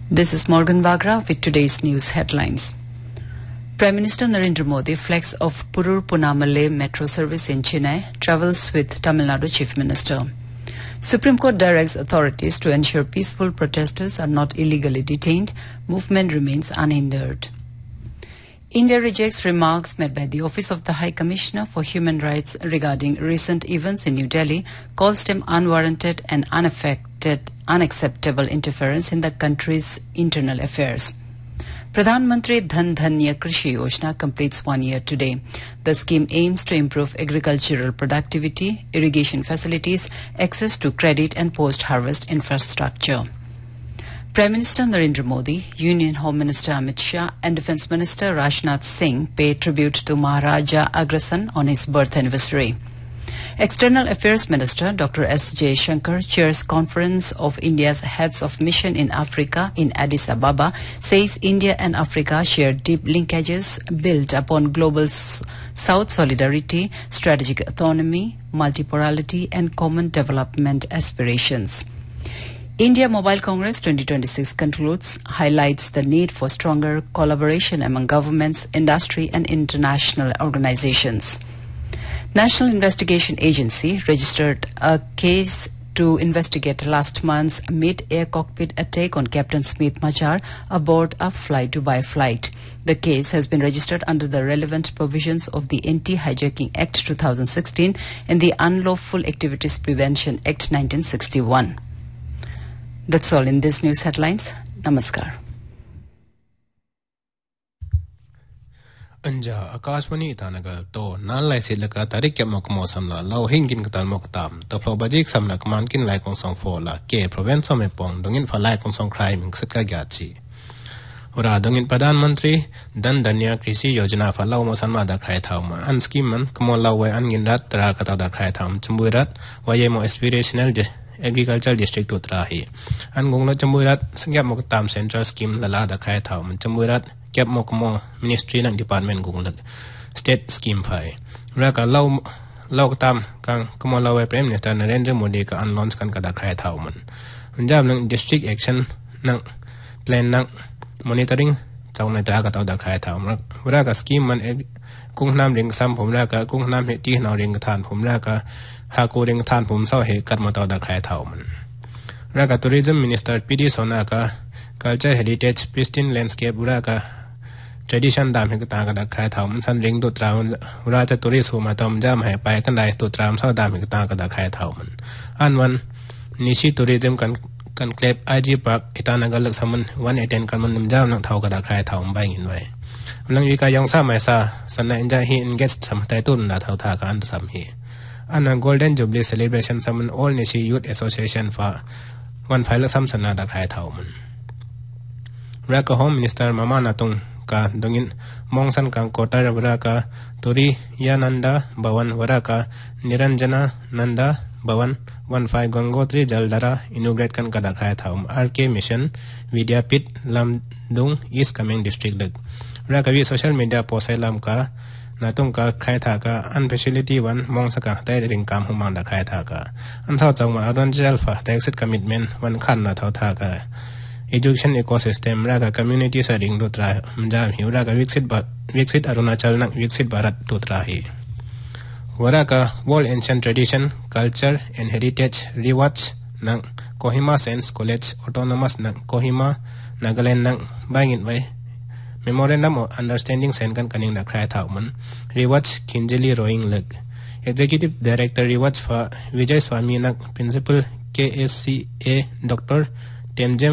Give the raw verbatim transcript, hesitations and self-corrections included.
This is Morgan Bagra with today's news headlines. Prime Minister Narendra Modi, flex of Purur Punamale metro service in Chennai, travels with Tamil Nadu Chief Minister. Supreme Court directs authorities to ensure peaceful protesters are not illegally detained. Movement remains unhindered. India rejects remarks made by the Office of the High Commissioner for Human Rights regarding recent events in New Delhi, calls them unwarranted and unaffected, unacceptable interference in the country's internal affairs. Pradhan Mantri Dhan Dhanya Krishi Yojana completes one year today. The scheme aims to improve agricultural productivity, irrigation facilities, access to credit and post-harvest infrastructure. Prime Minister Narendra Modi, Union Home Minister Amit Shah and Defence Minister Rajnath Singh pay tribute to Maharaja Agrasen on his birth anniversary. External Affairs Minister Doctor S. Jaishankar chairs Conference of India's Heads of Mission in Africa in Addis Ababa, says India and Africa share deep linkages built upon global South solidarity, strategic autonomy, multipolarity and common development aspirations. India Mobile Congress twenty twenty-six concludes, highlights the need for stronger collaboration among governments, industry and international organizations. National Investigation Agency registered a case to investigate last month's mid-air cockpit attack on Captain Smith Machar aboard a Fly Dubai flight. The case has been registered under the relevant provisions of the Anti-Hijacking Act two thousand sixteen and the Unlawful Activities Prevention Act nineteen sixty-one. That's all in this news headlines. Namaskar. Anja Akashwani Tanaga to Nalai Silaka Tarik Mokmo Samla, Low Hingin Katal Moktam, the Probajik Samlak Mankin like on Song Fola, K. Provenzo Mepong, Dungin for like on Song Crime, Sakagachi. Ura Dungin Padan Mantri, Dan Danya Krisi Yojana for Law Mosamada Kraitama, and Skiman, Kamola Angin Rat, Rakata da Kraitam, Chumburat, Wayemo Aspirational Agricultural District Utrahi, and Gungla Chamburat, Singapoktam Central Scheme Lalada Kraitam, Chamburat, Cap Mokmo, Ministry and Department Gungla, State Scheme Phi. Raka Law Law Tam, Kang, Kamala Prime Minister Narendra Modi and launch Kankada Kraitauman. Jam District Action, Nang, Plan Nang, Monitoring, Tauna Dragata da Kraitam, Raka Scheme and Kungnam Ring Sam Pumraka, Kungnam Hiti now ring Tan Pumraka. Haku ring Tan Pum Sao He Karmata da Kraitauman. Raka Tourism Minister P D Sonaka, Culture Heritage, Pristine Landscape, Raka, Tradition Dam Hikataka da Kraitauman, San Ring to Travel, Rata Tourism Matom Jam Hai Paikan to Tram Sao Dam Hikataka da Kraitauman. And one Nishi Tourism can conclave I G Park, Itanagal Summon, one eighteen Kalman Jam not Hauka da Kraitaum buying in way. Langika Young Samasa, Sana Inja he engaged some Taitun that Hautaka and some he. And a Golden Jubilee celebration summon all Nishi Youth Association for one file Samsana da Kraitauman. Raka Home Minister Mamana Tung Ka Dungin Mongsan Kang Kota Raka Turi Yananda Bawan Varaka Niranjana Nanda Bawan one five Gangotri Jaldara inaugurate kan kada Kraitaum R K Mission Vidya Pit Lamdung East Kameng District Leg. Raka vi social media posai lam ka Natung ka Kraitaka and facility one Mongsaka Tai ring kam humanda Kraitaka. And thought of my Adon Jalfa exit commitment one can not Tautaka. Education ecosystem Raga community setting to try Mjam Huraga Vixit but Vixit Arunachal Nak Vixit Barat to Trahi. Waraka World Ancient Tradition, Culture and Heritage Rewards Nang Kohima Sense College Autonomous Nang Kohima Nagaland Nang buying it way. Memorandum of Understanding Senkan Kaning da Kraitauman, Rewards Kinjali Rowing Leg. Executive Director Rewards for Vijay Swami Nak, Principal K S C A Doctor Temjem